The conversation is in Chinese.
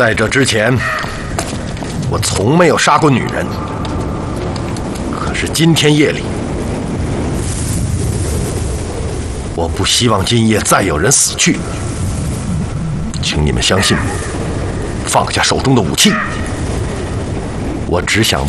在这之前，我从没有杀过女人。可是今天夜里，我不希望今夜再有人死去。请你们相信我，放下手中的武器。我只想为